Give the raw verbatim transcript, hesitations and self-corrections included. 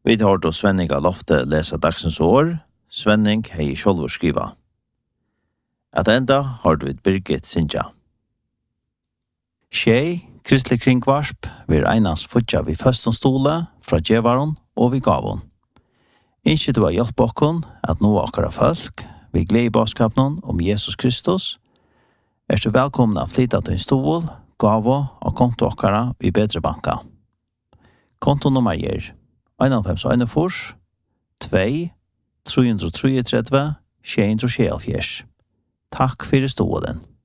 Vi tar då Svenning av Lofte läsa dagsens år. Svenning hei sjálvur skriva. At enda har du vid Birgit Sindja. Tjej, kristelig kringvarsp, vi einans futja vi føstonstole fra djevaron og vi gavon. Innskje du har hjelp okkon at nå akkara folk, vi gled i baskapnon om Jesus Kristus, er du velkomna flytta til en stol, gavo og konto akkara i bedre banka. Kontonummer gir en fem en fors, två, tre tre tre, tjej tre tjej. Takk for stolen.